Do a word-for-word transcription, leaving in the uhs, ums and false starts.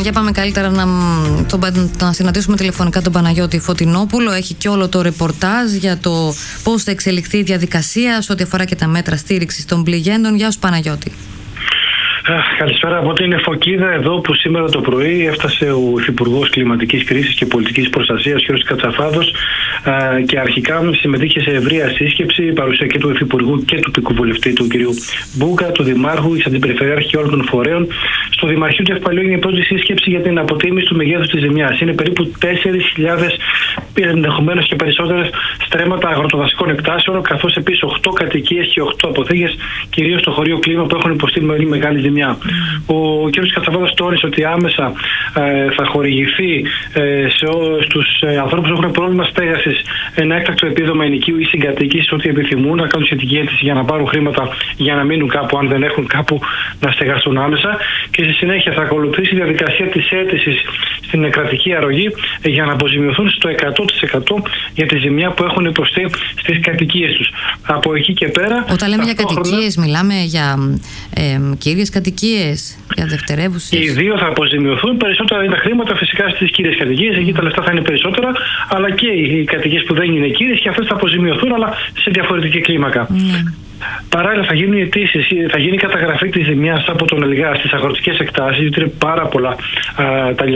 Για πάμε καλύτερα να, τον, να συναντήσουμε τηλεφωνικά τον Παναγιώτη Φωτεινόπουλο. Έχει και όλο το ρεπορτάζ για το πώς θα εξελιχθεί η διαδικασία σε ό,τι αφορά και τα μέτρα στήριξης των πληγέντων. Γεια σου, Παναγιώτη. Καλησπέρα από την Φωκίδα, εδώ που σήμερα το πρωί έφτασε ο Υφυπουργός Κλιματικής Κρίσης και Πολιτικής Προστασίας, Γιώργος Κατσαφάδος, και αρχικά συμμετείχε σε ευρεία σύσκεψη, παρουσία και του Υφυπουργού και του Πικοβουλευτή του κ. Μπούκα, του Δημάρχου, της Αντιπεριφερειάρχη και όλων των φορέων. Στο Δημαρχείο του Ευπαλίου είναι η πρώτη σύσκεψη για την αποτίμηση του μεγέθους της ζημιάς. Είναι περίπου τέσσερις χιλιάδες, ενδεχομένως και περισσότερες, στρέμματα αγροτοδασικών εκτάσεων, καθώς επίσης οκτώ κατοικίες και οκτώ αποθήκες, κυρίως στο χωρίο Κλίμα, που έχουν υποστεί μεγάλη ζημιά. Ο κ. Κατσαφάδος τόνισε ότι άμεσα ε, θα χορηγηθεί ε, σε, στους ε, ανθρώπους που έχουν πρόβλημα στέγασης ένα έκτακτο επίδομα ενοικίου ή συγκατοίκησης, ό,τι επιθυμούν, να κάνουν σχετική αίτηση για να πάρουν χρήματα για να μείνουν κάπου, αν δεν έχουν κάπου να στεγαστούν άμεσα. Και στη συνέχεια θα ακολουθήσει η διαδικασία της αίτησης στην κρατική αρρωγή ε, για να αποζημιωθούν στο εκατό τοις εκατό για τη ζημιά που έχουν υποστεί στις κατοικίες τους. Από εκεί και πέρα. Όταν λέμε για κατοικίες, μιλάμε για ε, κύριες κατοικίες, για δευτερεύουσες. Οι δύο θα αποζημιωθούν. Περισσότερα είναι τα χρήματα φυσικά στις κύριες κατοικίες. Εκεί τα λεφτά θα είναι περισσότερα. Αλλά και οι κατοικίες που δεν είναι κύριες και αυτές θα αποζημιωθούν, αλλά σε διαφορετική κλίμακα. Mm. Παράλληλα, θα γίνουν οι αιτήσεις, θα γίνει η καταγραφή της ζημιάς από τον ΕΛΓΑ στις αγροτικές εκτάσεις, γιατί είναι πάρα πολλά α, τα